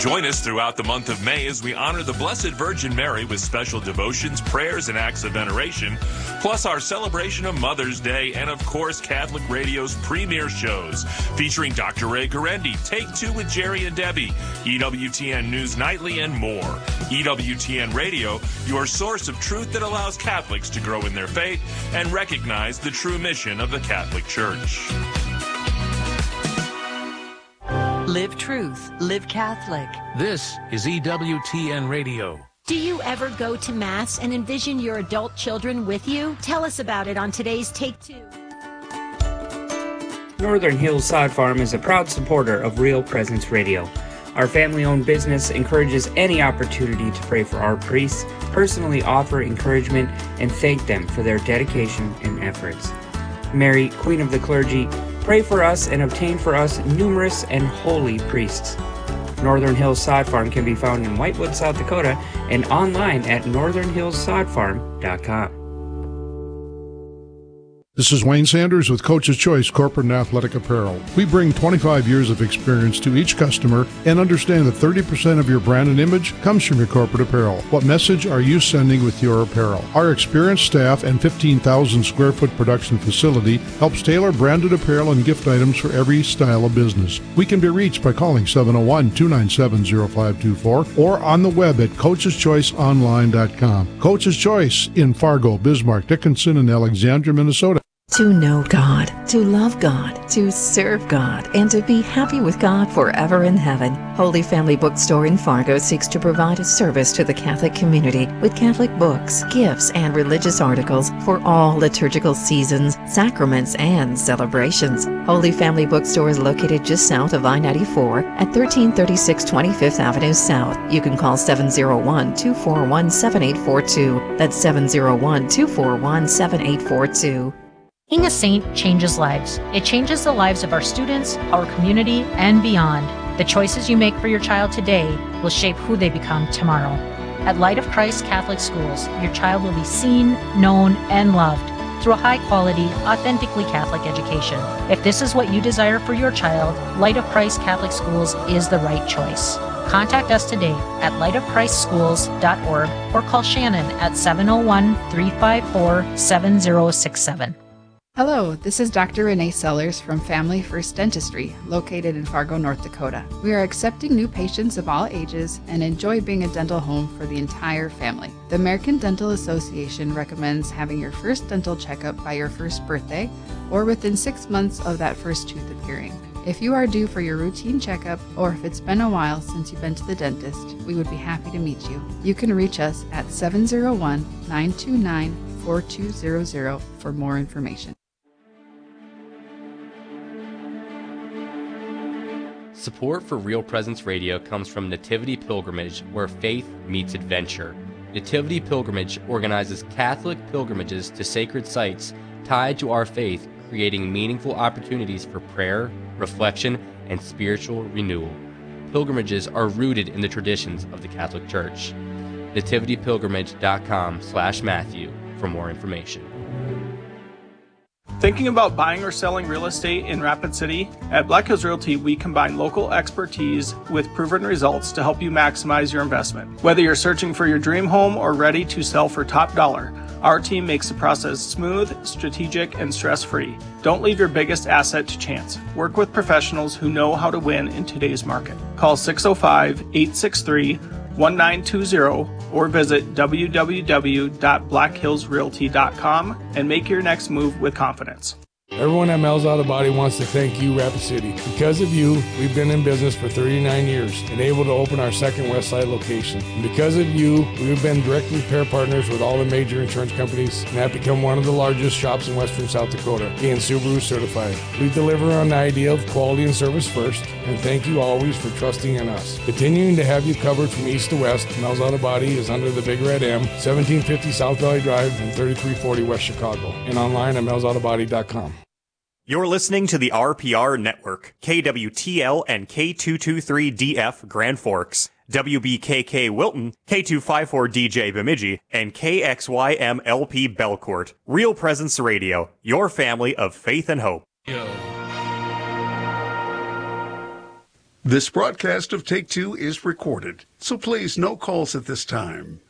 Join us throughout the month of May as we honor the Blessed Virgin Mary with special devotions, prayers, and acts of veneration, plus our celebration of Mother's Day, and of course, Catholic Radio's premier shows, featuring Dr. Ray Guarendi, Take Two with Jerry and Debbie, EWTN News Nightly, and more. EWTN Radio, your source of truth that allows Catholics to grow in their faith and recognize the true mission of the Catholic Church. Live truth, live Catholic. This is EWTN Radio. Do you ever go to Mass and envision your adult children with you? Tell us about it on today's Take Two. Northern Hills Sod Farm is a proud supporter of Real Presence Radio. Our family-owned business encourages any opportunity to pray for our priests, personally offer encouragement, and thank them for their dedication and efforts. Mary, Queen of the Clergy, pray for us and obtain for us numerous and holy priests. Northern Hills Sod Farm can be found in Whitewood, South Dakota, and online at northernhillssodfarm.com. This is Wayne Sanders with Coach's Choice Corporate and Athletic Apparel. We bring 25 years of experience to each customer and understand that 30% of your brand and image comes from your corporate apparel. What message are you sending with your apparel? Our experienced staff and 15,000 square foot production facility helps tailor branded apparel and gift items for every style of business. We can be reached by calling 701-297-0524 or on the web at coacheschoiceonline.com. Coach's Choice in Fargo, Bismarck, Dickinson, and Alexandria, Minnesota. To know God, to love God, to serve God, and to be happy with God forever in heaven. Holy Family Bookstore in Fargo seeks to provide a service to the Catholic community with Catholic books, gifts, and religious articles for all liturgical seasons, sacraments, and celebrations. Holy Family Bookstore is located just south of I-94 at 1336 25th Avenue South. You can call 701-241-7842. That's 701-241-7842. Being a saint changes lives. It changes the lives of our students, our community, and beyond. The choices you make for your child today will shape who they become tomorrow. At Light of Christ Catholic Schools, your child will be seen, known, and loved through a high-quality, authentically Catholic education. If this is what you desire for your child, Light of Christ Catholic Schools is the right choice. Contact us today at lightofchristschools.org or call Shannon at 701-354-7067. Hello, this is Dr. Renee Sellers from Family First Dentistry, located in Fargo, North Dakota. We are accepting new patients of all ages and enjoy being a dental home for the entire family. The American Dental Association recommends having your first dental checkup by your first birthday or within 6 months of that first tooth appearing. If you are due for your routine checkup or if it's been a while since you've been to the dentist, we would be happy to meet you. You can reach us at 701-929-4200 for more information. Support for Real Presence Radio comes from Nativity Pilgrimage, where faith meets adventure. Nativity Pilgrimage organizes Catholic pilgrimages to sacred sites tied to our faith, creating meaningful opportunities for prayer, reflection, and spiritual renewal. Pilgrimages are rooted in the traditions of the Catholic Church. nativitypilgrimage.com/Matthew for more information. Thinking about buying or selling real estate in Rapid City? At Black Hills Realty, we combine local expertise with proven results to help you maximize your investment. Whether you're searching for your dream home or ready to sell for top dollar, our team makes the process smooth, strategic, and stress-free. Don't leave your biggest asset to chance. Work with professionals who know how to win in today's market. Call 605-863-1920 or visit www.blackhillsrealty.com and make your next move with confidence. Everyone at Mel's Auto Body wants to thank you, Rapid City. Because of you, we've been in business for 39 years and able to open our second Westside location. And because of you, we've been direct repair partners with all the major insurance companies and have become one of the largest shops in Western South Dakota, being Subaru certified. We deliver on the idea of quality and service first, and thank you always for trusting in us. Continuing to have you covered from east to west, Mel's Auto Body is under the Big Red M, 1750 South Valley Drive and 3340 West Chicago, and online at melsautobody.com. You're listening to the RPR Network, KWTL and K223DF Grand Forks, WBKK Wilton, K254DJ Bemidji, and KXYMLP Belcourt. Real Presence Radio, your family of faith and hope. This broadcast of Take Two is recorded, so please no calls at this time.